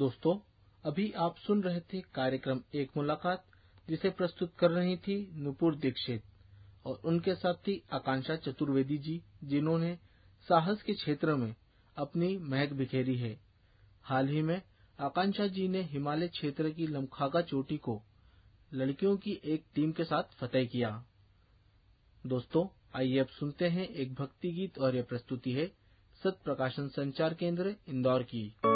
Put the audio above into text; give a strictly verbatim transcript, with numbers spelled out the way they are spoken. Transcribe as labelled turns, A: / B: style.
A: दोस्तों, अभी आप सुन रहे थे कार्यक्रम एक मुलाकात, जिसे प्रस्तुत कर रही थी नुपुर दीक्षित और उनके साथ थी आकांक्षा चतुर्वेदी जी, जिन्होंने साहस के क्षेत्र में अपनी महक बिखेरी है। हाल ही में आकांक्षा जी ने हिमालय क्षेत्र की लमखागा चोटी को लड़कियों की एक टीम के साथ फतेह किया। दोस्तों, आइए अब सुनते हैं एक भक्ति गीत और यह प्रस्तुति है सत प्रकाशन संचार केंद्र इंदौर की।